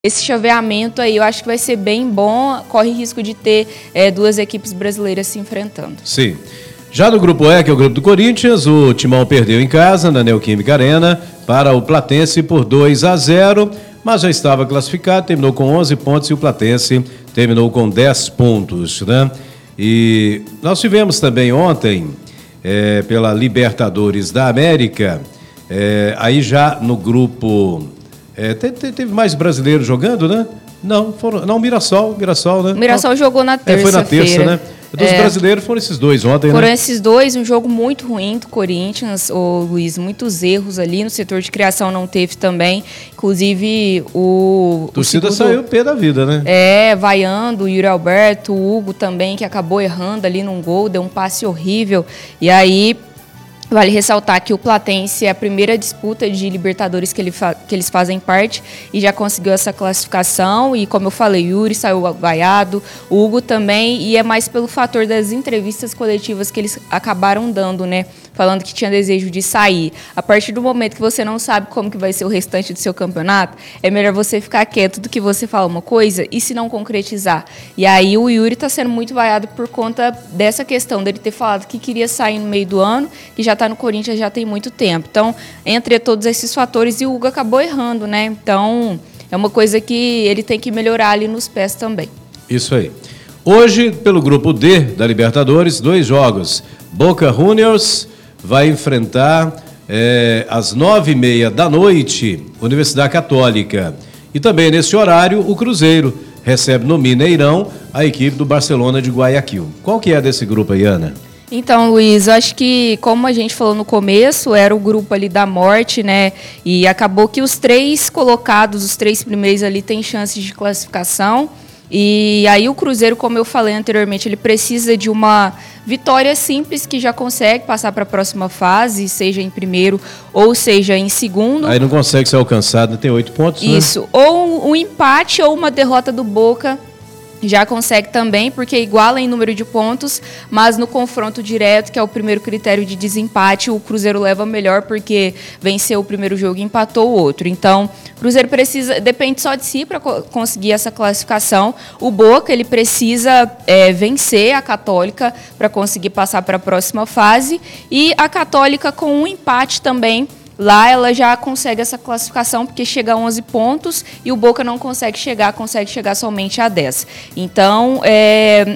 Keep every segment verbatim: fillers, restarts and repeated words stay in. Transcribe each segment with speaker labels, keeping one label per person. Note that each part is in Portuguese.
Speaker 1: Esse chaveamento aí eu acho que vai ser bem bom, corre risco de ter é, duas equipes brasileiras se enfrentando.
Speaker 2: Sim. Já no grupo E, que é o grupo do Corinthians, o Timão perdeu em casa, na Neoquímica Arena, para o Platense por dois a zero, mas já estava classificado, terminou com onze pontos e o Platense terminou com dez pontos, né? E nós tivemos também ontem, é, pela Libertadores da América, é, aí já no grupo... É, teve, teve mais brasileiros jogando, né? Não, foram, não, Mirassol, Mirassol, né?
Speaker 1: Mirassol
Speaker 2: não,
Speaker 1: jogou na terça-feira.
Speaker 2: É, foi na terça, né? Dos é, brasileiros foram esses dois ontem,
Speaker 1: foram
Speaker 2: né?
Speaker 1: Foram esses dois, um jogo muito ruim do Corinthians, ô Luiz, muitos erros ali, no setor de criação não teve também, inclusive o...
Speaker 2: A torcida o segundo, saiu pé da vida, né?
Speaker 1: É, vaiando, o Yuri Alberto, o Hugo também, que acabou errando ali num gol, deu um passe horrível, e aí... Vale ressaltar que o Platense é a primeira disputa de Libertadores que, ele fa- que eles fazem parte e já conseguiu essa classificação. E como eu falei, Yuri saiu vaiado, o Hugo também, e é mais pelo fator das entrevistas coletivas que eles acabaram dando, né? Falando que tinha desejo de sair. A partir do momento que você não sabe como que vai ser o restante do seu campeonato, é melhor você ficar quieto do que você falar uma coisa e se não concretizar. E aí o Yuri está sendo muito vaiado por conta dessa questão dele ter falado que queria sair no meio do ano, que já está no Corinthians já tem muito tempo. Então, entre todos esses fatores, e o Hugo acabou errando, né? Então, é uma coisa que ele tem que melhorar ali nos pés também.
Speaker 2: Isso aí. Hoje, pelo grupo D da Libertadores, dois jogos. Boca Juniors vai enfrentar é, às nove e meia da noite, Universidade Católica. E também nesse horário, o Cruzeiro recebe no Mineirão a equipe do Barcelona de Guayaquil. Qual que é desse grupo aí, Ana?
Speaker 1: Então, Luiz, eu acho que, como a gente falou no começo, era o grupo ali da morte, né? E acabou que os três colocados, os três primeiros ali, têm chances de classificação. E aí o Cruzeiro, como eu falei anteriormente, ele precisa de uma vitória simples que já consegue passar para a próxima fase, seja em primeiro ou seja em segundo.
Speaker 2: Aí não consegue ser alcançado, tem oito pontos,
Speaker 1: Isso,
Speaker 2: né?
Speaker 1: Ou um empate ou uma derrota do Boca. Já consegue também, porque iguala em número de pontos, mas no confronto direto, que é o primeiro critério de desempate, o Cruzeiro leva melhor, porque venceu o primeiro jogo e empatou o outro. Então, o Cruzeiro precisa, depende só de si para co- conseguir essa classificação. O Boca, ele precisa é, vencer a Católica para conseguir passar para a próxima fase, e a Católica com um empate também. Lá ela já consegue essa classificação porque chega a onze pontos e o Boca não consegue chegar, consegue chegar somente a dez. Então, é,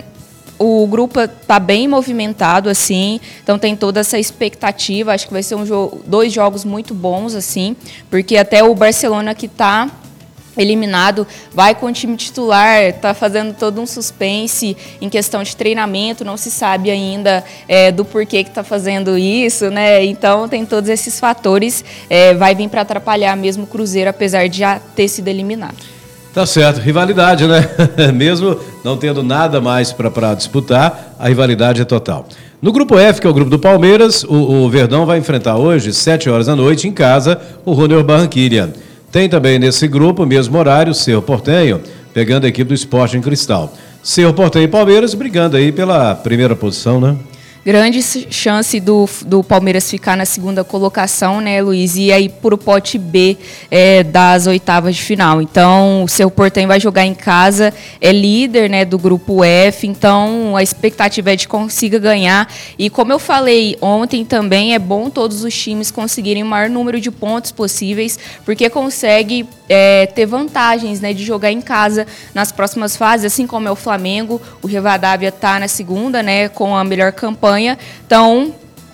Speaker 1: o grupo está bem movimentado, assim, então tem toda essa expectativa. Acho que vai ser um jogo, dois jogos muito bons, assim, porque até o Barcelona que está eliminado, vai com o time titular, está fazendo todo um suspense em questão de treinamento, não se sabe ainda é, do porquê que está fazendo isso, né? Então tem todos esses fatores, é, vai vir para atrapalhar mesmo o Cruzeiro, apesar de já ter sido eliminado.
Speaker 2: Tá certo, rivalidade, né? Mesmo não tendo nada mais para disputar, a rivalidade é total. No grupo F, que é o grupo do Palmeiras, o, o Verdão vai enfrentar hoje, sete horas da noite, em casa, o Junior Barranquilla. Tem também nesse grupo, mesmo horário, Cerro Porteño, pegando a equipe do Sporting Cristal. Cerro Porteño e Palmeiras brigando aí pela primeira posição, né?
Speaker 1: Grande chance do, do Palmeiras ficar na segunda colocação, né, Luiz? E aí por o pote B é, das oitavas de final. Então, o Cerro Porteño vai jogar em casa, é líder, né, do grupo F, então a expectativa é de consiga ganhar. E como eu falei ontem também, é bom todos os times conseguirem o maior número de pontos possíveis, porque consegue é, ter vantagens, né, de jogar em casa nas próximas fases, assim como é o Flamengo. O Rivadavia está na segunda, né, com a melhor campanha. Então,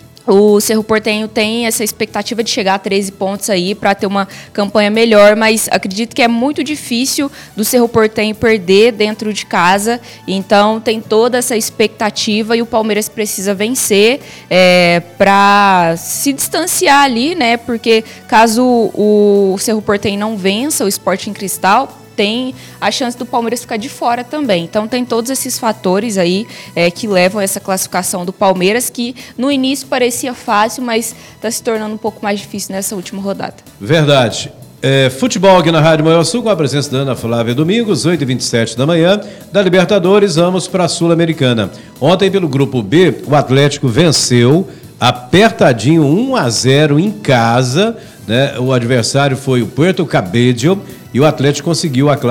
Speaker 1: o Cerro Porteño tem essa expectativa de chegar a treze pontos aí para ter uma campanha melhor, mas acredito que é muito difícil do Cerro Porteño perder dentro de casa, então tem toda essa expectativa e o Palmeiras precisa vencer é, para se distanciar ali, né? Porque caso o Cerro Porteño não vença o Sporting Cristal, tem a chance do Palmeiras ficar de fora também. Então tem todos esses fatores aí é, que levam a essa classificação do Palmeiras, que no início parecia fácil, mas está se tornando um pouco mais difícil nessa última rodada.
Speaker 2: Verdade. É, futebol aqui na Rádio Maior Sul, com a presença da Ana Flávia Domingos, oito e vinte e sete da manhã, da Libertadores, vamos para a Sul-Americana. Ontem, pelo grupo B, o Atlético venceu apertadinho um a zero em casa, né? O adversário foi o Puerto Cabello e o Atlético conseguiu a